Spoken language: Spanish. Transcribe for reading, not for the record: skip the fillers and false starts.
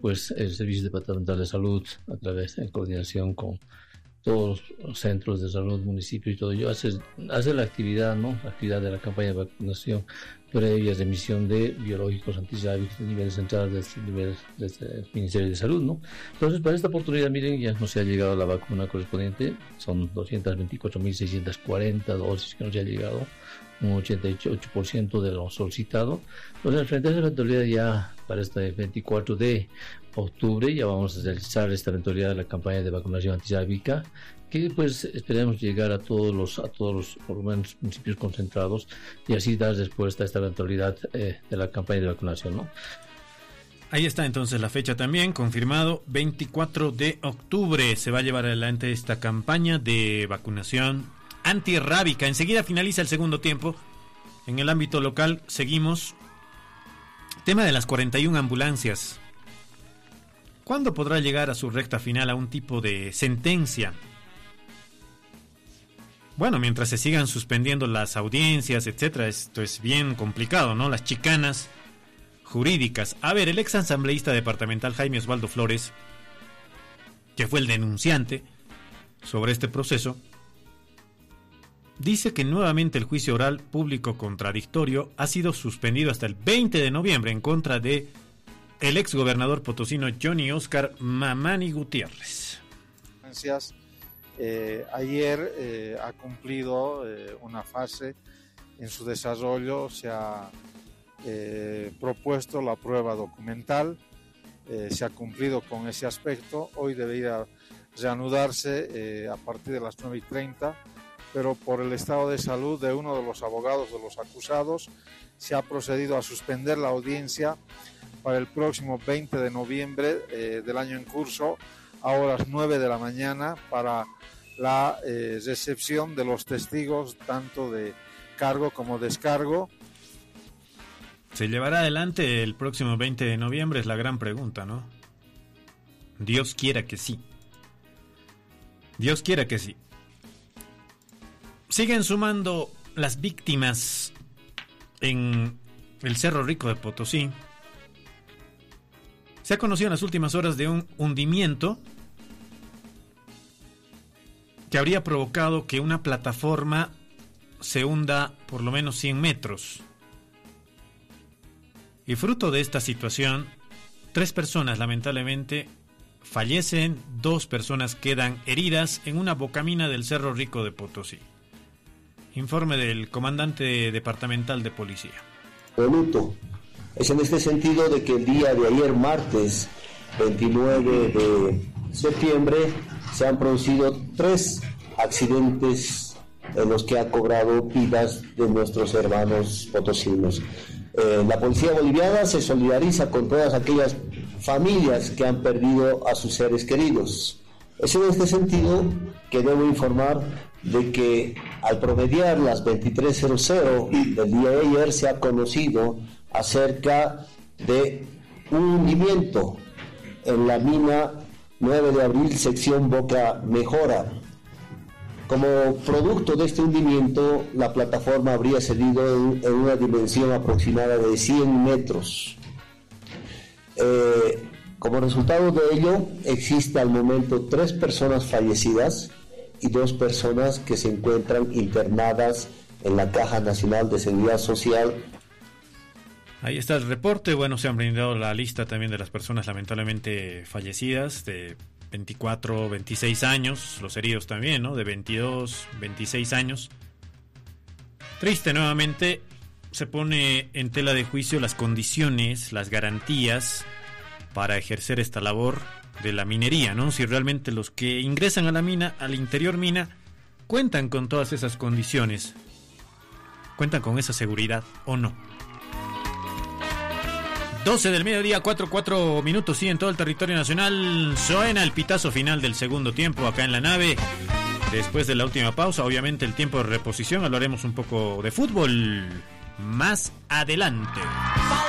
pues el Servicio Departamental de Salud, a través de coordinación con todos los centros de salud, municipios y todo ello, hace la actividad, ¿no? La actividad de la campaña de vacunación previas de emisión de biológicos antirrábicos de nivel central del Ministerio de Salud, ¿no? Entonces, para esta oportunidad, miren, ya nos ha llegado la vacuna correspondiente, son 224.640 dosis que nos ha llegado, un 88% de lo solicitado. Entonces, frente a esa eventualidad, ya para este 24 de octubre ya vamos a realizar esta eventualidad de la campaña de vacunación antirrábica, que pues esperemos llegar a todos los por lo menos municipios concentrados y así dar respuesta a esta eventualidad de la campaña de vacunación, ¿no? Ahí está entonces la fecha también, confirmado, 24 de octubre se va a llevar adelante esta campaña de vacunación antirrábica. Enseguida finaliza el segundo tiempo. En el ámbito local seguimos. Tema de las 41 ambulancias. ¿Cuándo podrá llegar a su recta final a un tipo de sentencia? Bueno, mientras se sigan suspendiendo las audiencias, etcétera, esto es bien complicado, ¿no? Las chicanas jurídicas. A ver, el ex asambleísta departamental Jaime Osvaldo Flores, que fue el denunciante sobre este proceso, dice que nuevamente el juicio oral público contradictorio ha sido suspendido hasta el 20 de noviembre en contra de el ex gobernador potosino Johnny Oscar Mamani Gutiérrez. Ayer ha cumplido una fase en su desarrollo, se ha propuesto la prueba documental, se ha cumplido con ese aspecto. Hoy debería reanudarse a partir de las 9:30, pero por el estado de salud de uno de los abogados de los acusados se ha procedido a suspender la audiencia para el próximo 20 de noviembre del año en curso, a horas 9 de la mañana, para la recepción de los testigos, tanto de cargo como descargo. ¿Se llevará adelante el próximo 20 de noviembre? Es la gran pregunta, ¿no? Dios quiera que sí. Dios quiera que sí. Siguen sumando las víctimas en el Cerro Rico de Potosí. Se ha conocido en las últimas horas de un hundimiento que habría provocado que una plataforma se hunda por lo menos 100 metros. Y fruto de esta situación, 3 personas lamentablemente fallecen, 2 personas quedan heridas en una bocamina del Cerro Rico de Potosí. Informe del comandante departamental de policía. Luto. Es en este sentido de que el día de ayer, martes 29 de septiembre, se han producido 3 accidentes en los que ha cobrado vidas de nuestros hermanos potosinos. La policía boliviana se solidariza con todas aquellas familias que han perdido a sus seres queridos. Es en este sentido que debo informar de que al promediar las 23:00 del día de ayer se ha conocido acerca de un hundimiento en la mina 9 de abril, sección Boca Mejora. Como producto de este hundimiento, la plataforma habría cedido en una dimensión aproximada de 100 metros. Como resultado de ello, existe al momento 3 personas fallecidas y 2 personas que se encuentran internadas en la Caja Nacional de Seguridad Social. Ahí está el reporte. Bueno, se han brindado la lista también de las personas lamentablemente fallecidas, de 24, 26 años, los heridos también, ¿no? De 22, 26 años. Triste, nuevamente se pone en tela de juicio las condiciones, las garantías para ejercer esta labor de la minería, ¿no? Si realmente los que ingresan a la mina, al interior mina, cuentan con todas esas condiciones, cuentan con esa seguridad o no. 12 del mediodía, 4 minutos, sí, en todo el territorio nacional. Suena el pitazo final del segundo tiempo acá en la nave. Después de la última pausa, obviamente el tiempo de reposición, hablaremos un poco de fútbol más adelante.